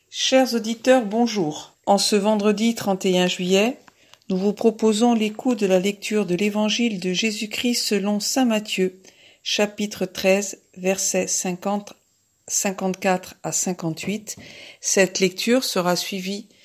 Chers auditeurs, bonjour. En ce vendredi 31 juillet, nous vous proposons l'écoute de la lecture de l'Évangile de Jésus-Christ selon saint Matthieu, chapitre 13, versets 50, 54 à 58. Cette lecture sera suivie